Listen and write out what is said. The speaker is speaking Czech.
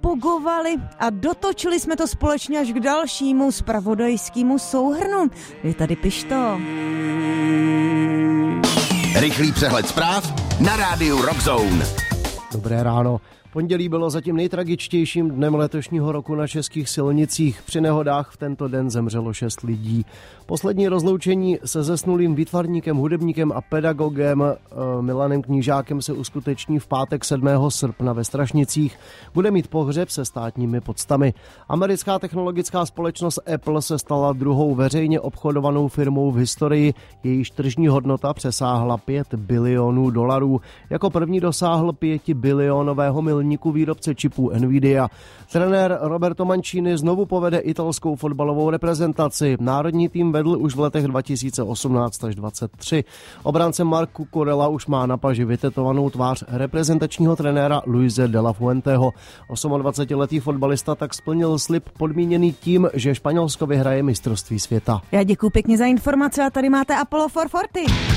zapogovali a dotočili jsme to společně až k dalšímu zpravodajskému souhrnu. Je tady Pišto. Rychlý přehled zpráv na rádiu Rock Zone. Dobré ráno. Pondělí bylo zatím nejtragičtějším dnem letošního roku na českých silnicích. Při nehodách v tento den zemřelo 6 lidí. Poslední rozloučení se zesnulým výtvarníkem, hudebníkem a pedagogem Milanem Knížákem se uskuteční v pátek 7. srpna ve Strašnicích. Bude mít pohřeb se státními poctami. Americká technologická společnost Apple se stala druhou veřejně obchodovanou firmou v historii. Jejíž tržní hodnota přesáhla $5 bilionů. Jako první dosáhl 5 bilionového milníku výrobce čipů Nvidia. Trenér Roberto Mancini znovu povede italskou fotbalovou reprezentaci. Národní tým vedl už v letech 2018 až 2023. Obránce Marc Cucurella už má na paži vytetovanou tvář reprezentačního trenéra Luise de la Fuenteho. 28letý fotbalista tak splnil slib podmíněný tím, že Španělsko vyhraje mistrovství světa. Já děkuji pěkně za informace a tady máte Apollo 440.